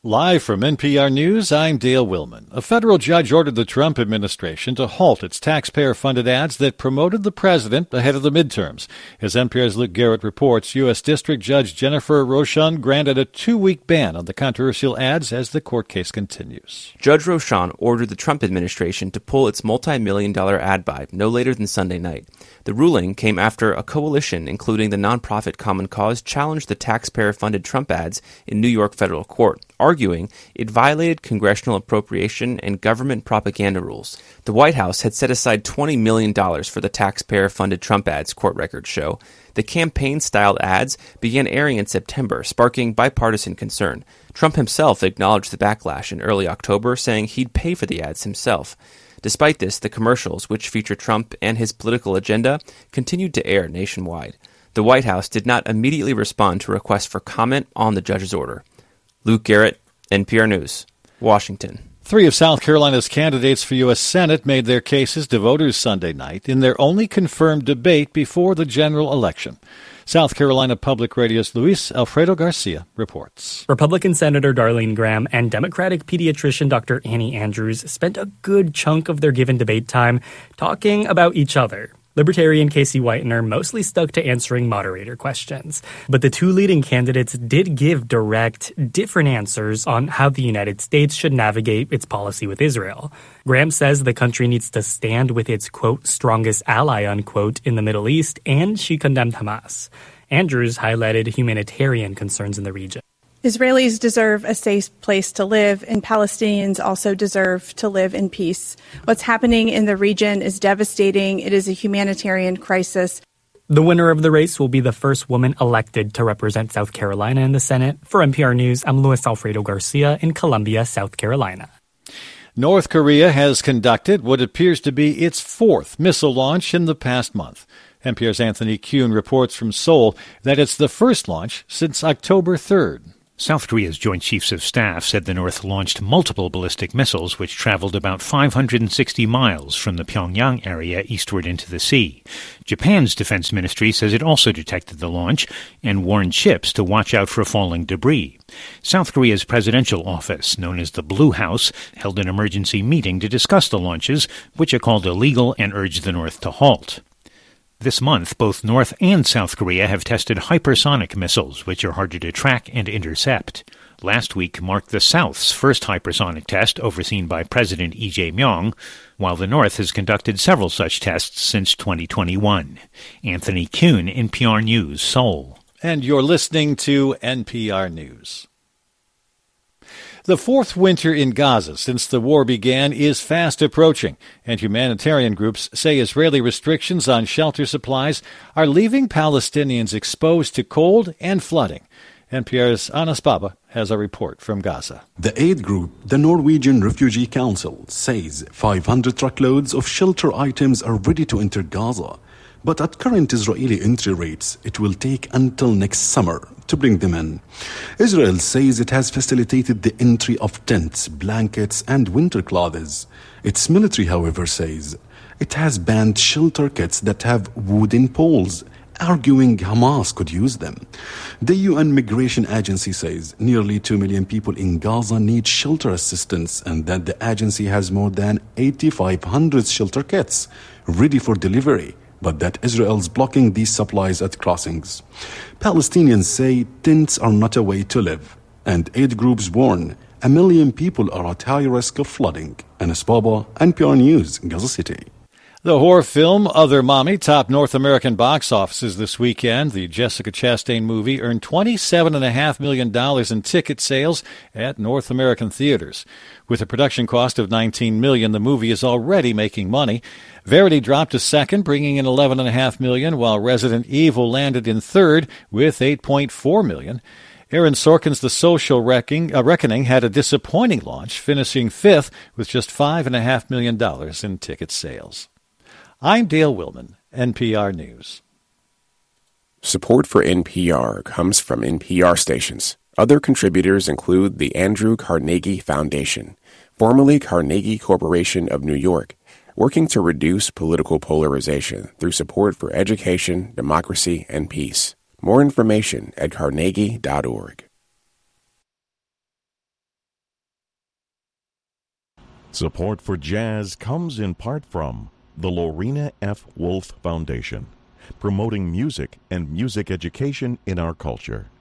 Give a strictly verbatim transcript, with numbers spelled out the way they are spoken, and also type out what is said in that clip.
Live from N P R News, I'm Dale Willman. A federal judge ordered the Trump administration to halt its taxpayer-funded ads that promoted the president ahead of the midterms. As N P R's Luke Garrett reports, U S. District Judge Jennifer Rochon granted a two-week ban on the controversial ads as the court case continues. Judge Rochon ordered the Trump administration to pull its multi-million dollar ad buy no later than Sunday night. The ruling came after a coalition, including the nonprofit Common Cause, challenged the taxpayer-funded Trump ads in New York federal court, arguing it violated congressional appropriation and government propaganda rules. The White House had set aside twenty million dollars for the taxpayer-funded Trump ads, court records show. The campaign-styled ads began airing in September, sparking bipartisan concern. Trump himself acknowledged the backlash in early October, saying he'd pay for the ads himself. Despite this, the commercials, which feature Trump and his political agenda, continued to air nationwide. The White House did not immediately respond to requests for comment on the judge's order. Luke Garrett, N P R News, Washington. Three of South Carolina's candidates for U S. Senate made their cases to voters Sunday night in their only confirmed debate before the general election. South Carolina Public Radio's Luis Alfredo Garcia reports. Republican Senator Darlene Graham and Democratic pediatrician Doctor Annie Andrews spent a good chunk of their given debate time talking about each other. Libertarian Casey Whitener mostly stuck to answering moderator questions. But the two leading candidates did give direct, different answers on how the United States should navigate its policy with Israel. Graham says the country needs to stand with its, quote, strongest ally, unquote, in the Middle East, and she condemned Hamas. Andrews highlighted humanitarian concerns in the region. Israelis deserve a safe place to live, and Palestinians also deserve to live in peace. What's happening in the region is devastating. It is a humanitarian crisis. The winner of the race will be the first woman elected to represent South Carolina in the Senate. For N P R News, I'm Luis Alfredo Garcia in Columbia, South Carolina. North Korea has conducted what appears to be its fourth missile launch in the past month. N P R's Anthony Kuhn reports from Seoul that it's the first launch since October third. South Korea's Joint Chiefs of Staff said the North launched multiple ballistic missiles which traveled about five hundred sixty miles from the Pyongyang area eastward into the sea. Japan's defense ministry says it also detected the launch and warned ships to watch out for falling debris. South Korea's presidential office, known as the Blue House, held an emergency meeting to discuss the launches, which are called illegal, and urged the North to halt. This month, both North and South Korea have tested hypersonic missiles, which are harder to track and intercept. Last week marked the South's first hypersonic test, overseen by President Lee Jae-myung, while the North has conducted several such tests since twenty twenty-one. Anthony Kuhn, N P R News, Seoul. And you're listening to N P R News. The fourth winter in Gaza since the war began is fast approaching, and humanitarian groups say Israeli restrictions on shelter supplies are leaving Palestinians exposed to cold and flooding. N P R's Anas Baba has a report from Gaza. The aid group, the Norwegian Refugee Council, says five hundred truckloads of shelter items are ready to enter Gaza. But at current Israeli entry rates, it will take until next summer to bring them in. Israel says it has facilitated the entry of tents, blankets, and winter clothes. Its military, however, says it has banned shelter kits that have wooden poles, arguing Hamas could use them. The U N Migration Agency says nearly two million people in Gaza need shelter assistance, and that the agency has more than eight thousand five hundred shelter kits ready for delivery, but that Israel's blocking these supplies at crossings. Palestinians say tents are not a way to live, and aid groups warn a million people are at high risk of flooding. Anas Baba, N P R News, Gaza City. The horror film Other Mommy topped North American box offices this weekend. The Jessica Chastain movie earned twenty-seven point five million dollars in ticket sales at North American theaters. With a production cost of nineteen million dollars, the movie is already making money. Verity dropped to second, bringing in eleven point five million dollars, while Resident Evil landed in third with eight point four million dollars. Aaron Sorkin's The Social Reckoning, uh, Reckoning had a disappointing launch, finishing fifth with just five point five million dollars in ticket sales. I'm Dale Willman, N P R News. Support for N P R comes from N P R stations. Other contributors include the Andrew Carnegie Foundation, formerly Carnegie Corporation of New York, working to reduce political polarization through support for education, democracy, and peace. More information at carnegie dot org. Support for jazz comes in part from the Lorena F. Wolf Foundation, promoting music and music education in our culture.